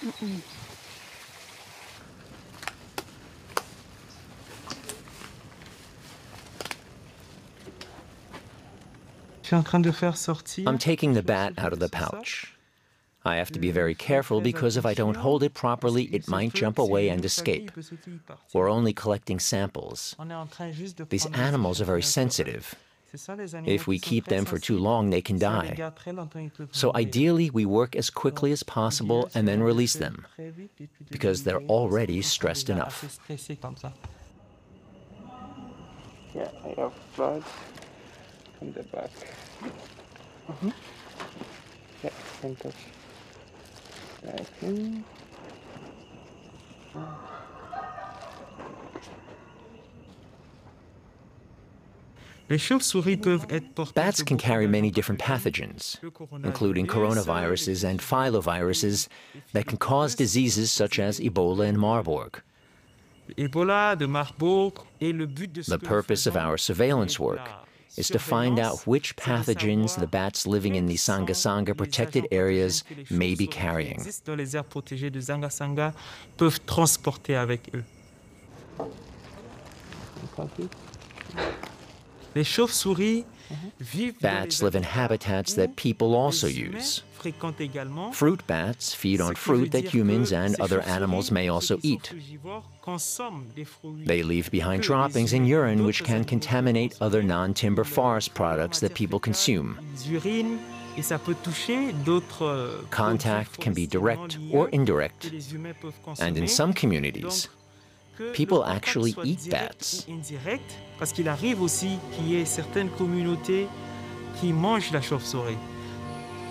Je suis en train de faire sortir. I'm taking the bat out of the pouch. I have to be very careful because if I don't hold it properly, it might jump away and escape. We're only collecting samples. These animals are very sensitive. If we keep them for too long, they can die. So ideally, we work as quickly as possible and then release them, because they're already stressed enough. Yeah, I have blood from the back. Yeah, front of back. Bats can carry many different pathogens, including coronaviruses and filoviruses that can cause diseases such as Ebola and Marburg. The purpose of our surveillance work is to find out which pathogens the bats living in the Sanga-Sanga protected areas may be carrying. Bats live in habitats that people also use. Fruit bats feed on fruit that humans and other animals may also eat. They leave behind droppings in urine which can contaminate other non-timber forest products that people consume. Contact can be direct or indirect, and in some communities, people actually eat bats. Parce qu'il arrive aussi qu'il y ait certaines communautés qui mangent la chauve-souris.